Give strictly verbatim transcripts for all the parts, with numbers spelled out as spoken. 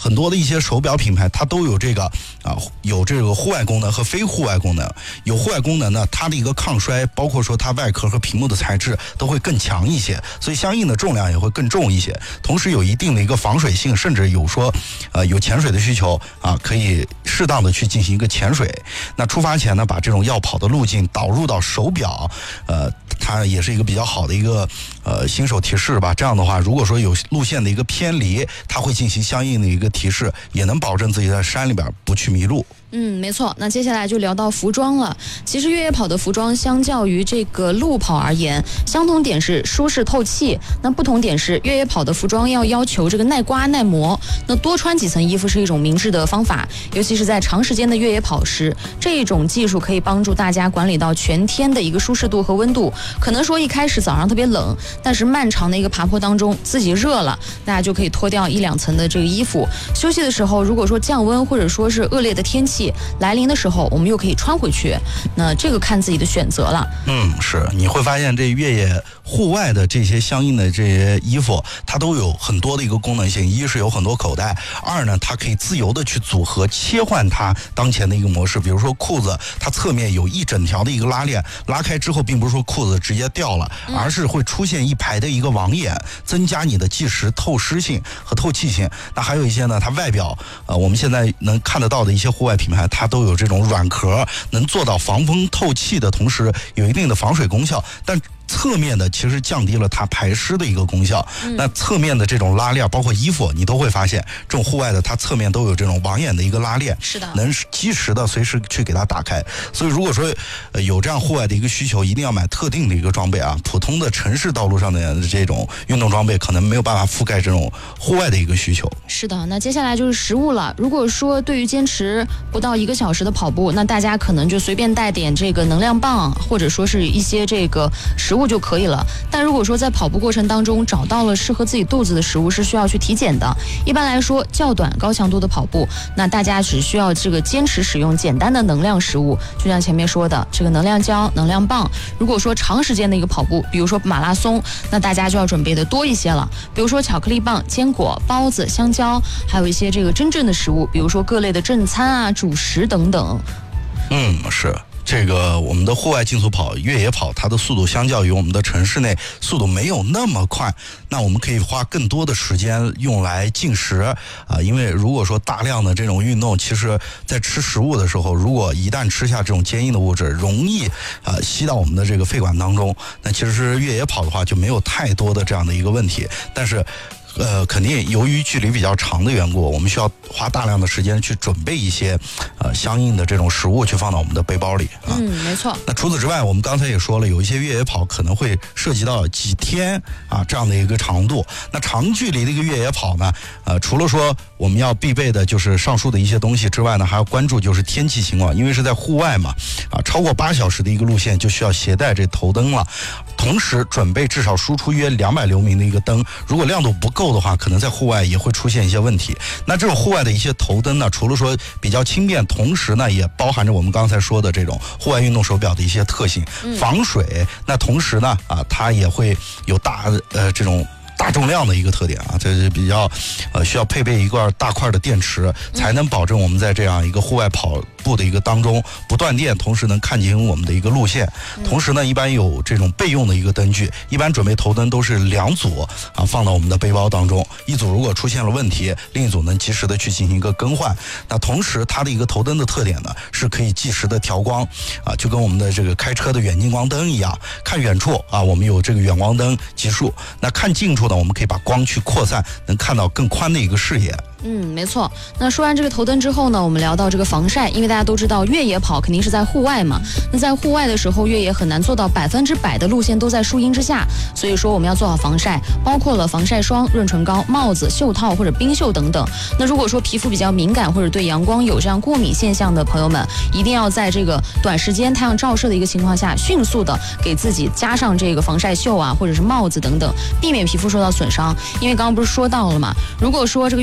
很多的一些手表品牌，它都有这个啊，有这个户外功能和非户外功能。有户外功能呢，它的一个抗摔，包括说它外壳和屏幕的材质都会更强一些，所以相应的重量也会更重一些。同时有一定的一个防水性，甚至有说呃有潜水的需求啊，可以适当的去进行一个潜水。那出发前呢，把这种要跑的路径导入到手表，呃，它也是一个比较好的一个呃新手提示吧。这样的话，如果说有路线的一个偏离，它会进行相应的一个提示，也能保证自己在山里边不去迷路。 嗯，没错。那接下来就聊到服装了。其实越野跑的服装相较于这个路跑而言，相同点是舒适透气，那不同点是越野跑的服装要要求这个耐刮耐磨。那多穿几层衣服是一种明智的方法，尤其是在长时间的越野跑时，这种技术可以帮助大家管理到全天的一个舒适度和温度。可能说一开始早上特别冷，但是漫长的一个爬坡当中自己热了，大家就可以脱掉一两层的这个衣服。休息的时候，如果说降温或者说是恶劣的天气来临的时候，我们又可以穿回去，那这个看自己的选择了。 嗯，是，你会发现这越野户外的这些相应的这些衣服，它都有很多的一个功能性。一是有很多口袋，二呢，它可以自由的去组合切换它当前的一个模式。比如说裤子，它侧面有一整条的一个拉链，拉开之后，并不是说裤子直接掉了，而是会出现一排的一个网眼，增加你的计时透湿性和透气性。那还有一些呢，它外表，呃，我们现在能看得到的一些户外品牌，它都有这种软壳，能做到防风透气的同时有一定的防水功效，但侧面的其实降低了它排湿的一个功效。嗯、那侧面的这种拉链，包括衣服，你都会发现，这种户外的它侧面都有这种网眼的一个拉链， 是的， 能及时的随时去给它打开。所以如果说、呃、有这样户外的一个需求，一定要买特定的一个装备啊。普通的城市道路上的这种运动装备，可能没有办法覆盖这种户外的一个需求。 是的，那接下来就是食物了。如果说对于坚持不到一个小时的跑步，那大家可能就随便带点这个能量棒，或者说是一些这个食物就可以了。但如果说在跑步过程当中找到了适合自己肚子的食物，是需要去体检的。一般来说，较短高强度的跑步，那大家只需要这个坚持使用简单的能量食物，就像前面说的这个能量胶、能量棒。如果说长时间的一个跑步，比如说马拉松，那大家就要准备的多一些了，比如说巧克力棒、坚果、包子、香蕉，还有一些这个真正的食物，比如说各类的正餐啊、主食等等。 嗯，是。这个我们的户外竞速跑、越野跑，它的速度相较于我们的城市内速度没有那么快，那我们可以花更多的时间用来进食啊。因为如果说大量的这种运动，其实在吃食物的时候，如果一旦吃下这种坚硬的物质，容易啊吸到我们的这个肺管当中。那其实是越野跑的话，就没有太多的这样的一个问题，但是。呃，肯定由于距离比较长的缘故，我们需要花大量的时间去准备一些呃相应的这种食物去放到我们的背包里啊。 嗯，没错。 那除此之外，我们刚才也说了，有一些越野跑可能会涉及到几天啊这样的一个长度。那长距离的一个越野跑呢，呃，除了说我们要必备的就是上述的一些东西之外呢，还要关注就是天气情况，因为是在户外嘛，啊，超过八小时的一个路线就需要携带这头灯了。同时准备至少输出约两百流明的一个灯，如果亮度不够的话，可能在户外也会出现一些问题。那这种户外的一些头灯呢，除了说比较轻便，同时呢也包含着我们刚才说的这种户外运动手表的一些特性，防水。那同时呢啊，它也会有大呃这种。大重量的一个特点啊，这是比较，呃，需要配备一块大块的电池，才能保证我们在这样一个户外跑步的一个当中不断电，同时能看清我们的一个路线。同时呢，一般有这种备用的一个灯具，一般准备头灯都是两组啊，放到我们的背包当中。一组如果出现了问题，另一组能及时的去进行一个更换。那同时，它的一个头灯的特点呢，是可以计时的调光啊，就跟我们的这个开车的远近光灯一样，看远处啊，我们有这个远光灯级数，那看近处。我们可以把光去扩散，能看到更宽的一个视野。 嗯，没错。那说完这个头灯之后呢，我们聊到这个防晒，因为大家都知道越野跑肯定是在户外嘛。那在户外的时候，越野很难做到百分之百的路线都在树荫之下，所以说我们要做好防晒，包括了防晒霜、润唇膏、帽子、袖套或者冰袖等等。那如果说皮肤比较敏感或者对阳光有这样过敏现象的朋友们，一定要在这个短时间太阳照射的一个情况下，迅速的给自己加上这个防晒袖啊，或者是帽子等等，避免皮肤受到损伤。因为刚刚不是说到了嘛，如果说这个越野跑一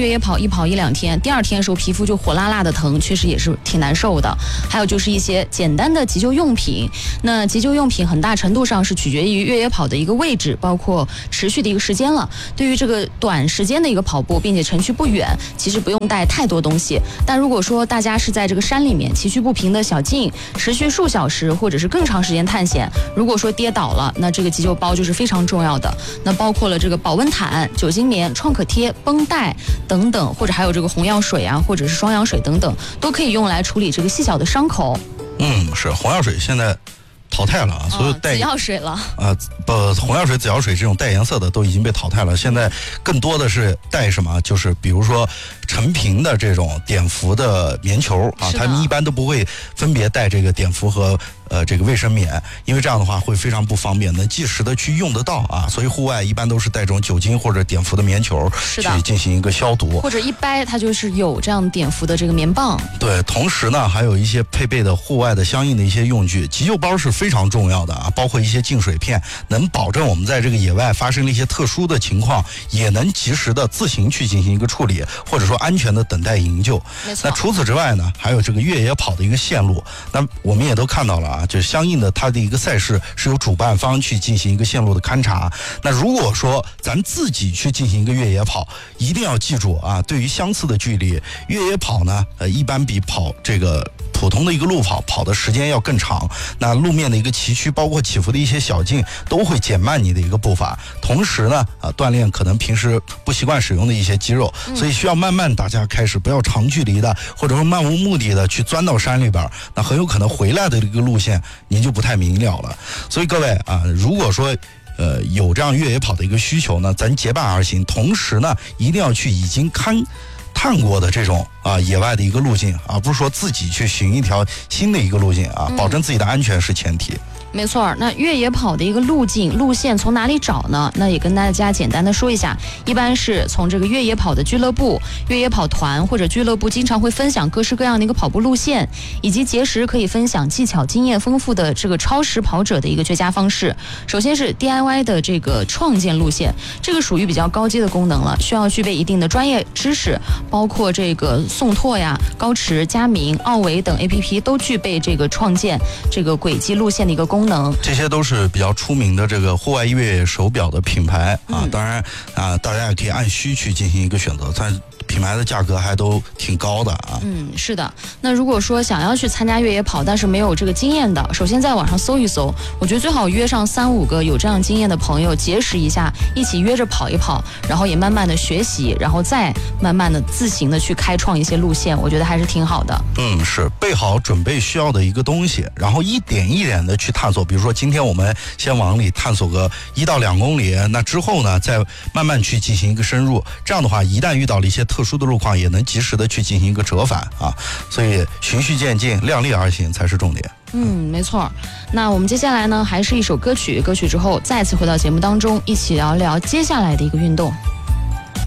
跑一两天，第二天的时候皮肤就火辣辣的疼，确实也是挺难受的。还有就是一些简单的急救用品，那急救用品很大程度上是取决于越野跑的一个位置，包括持续的一个时间了。对于这个短时间的一个跑步，并且程序不远，其实不用带太多东西。但如果说大家是在这个山里面崎岖不平的小径，持续数小时或者是更长时间探险，如果说跌倒了，那这个急救包就是非常重要的。那包括了这个保温毯、酒精棉、创可贴、绷带等等，或者还有这个红药水啊，或者是双氧水等等，都可以用来处理这个细小的伤口。 嗯，是红药水现在淘汰了啊，所有带紫药水了啊，不，红药水、紫药水这种带颜色的都已经被淘汰了。现在更多的是带什么？就是比如说成瓶的这种碘伏的棉球啊，他们一般都不会分别带这个碘伏和呃这个卫生棉，因为这样的话会非常不方便，能及时的去用得到啊。所以户外一般都是带这种酒精或者碘伏的棉球去进行一个消毒， 或者一掰它就是有这样碘伏的这个棉棒。 对，同时呢还有一些配备的户外的相应的一些用具，急救包是非常重要的啊，包括一些净水片，能保证我们在这个野外发生了一些特殊的情况，也能及时的自行去进行一个处理，或者说安全的等待营救。那除此之外呢，还有这个越野跑的一个线路，那我们也都看到了啊，就相应的它的一个赛事是由主办方去进行一个线路的勘察。那如果说咱自己去进行一个越野跑，一定要记住啊，对于相似的距离，越野跑呢，呃，一般比跑这个普通的一个路跑跑的时间要更长，那路面的一个崎岖包括起伏的一些小径都会减慢你的一个步伐，同时呢啊锻炼可能平时不习惯使用的一些肌肉，所以需要慢慢大家开始，不要长距离的或者说漫无目的的去钻到山里边，那很有可能回来的一个路线您就不太明了了。所以各位啊，如果说呃有这样越野跑的一个需求呢，咱结伴而行，同时呢一定要去已经看探过的这种啊野外的一个路径啊，不是说自己去寻一条新的一个路径啊，保证自己的安全是前提。 没错，那越野跑的一个路径路线从哪里找呢？那也跟大家简单的说一下，一般是从这个越野跑的俱乐部、越野跑团或者俱乐部经常会分享各式各样的一个跑步路线，以及结识可以分享技巧、经验丰富的这个超时跑者的一个绝佳方式。首先是 D I Y 的这个创建路线，这个属于比较高阶的功能了，需要具备一定的专业知识，包括这个宋拓呀、高驰、佳明、奥维等 A P P 都具备这个创建这个轨迹路线的一个功能。功能， 这些都是比较出名的这个户外越野手表的品牌啊， 嗯、 当然啊，大家也可以按需去进行一个选择，但品牌的价格还都挺高的啊。 嗯，是的。那如果说想要去参加越野跑，但是没有这个经验的，首先在网上搜一搜，我觉得最好约上三五个有这样经验的朋友，结识一下，一起约着跑一跑，然后也慢慢的学习，然后再慢慢的自行的去开创一些路线，我觉得还是挺好的。 嗯，是备好准备需要的一个东西，然后一点一点的去探索。比如说今天我们先往里探索个一到两公里，那之后呢，再慢慢去进行一个深入。这样的话，一旦遇到了一些特殊的路况，也能及时的去进行一个折返啊。所以循序渐进，量力而行才是重点。 嗯，没错。那我们接下来呢，还是一首歌曲，歌曲之后再次回到节目当中，一起聊聊接下来的一个运动。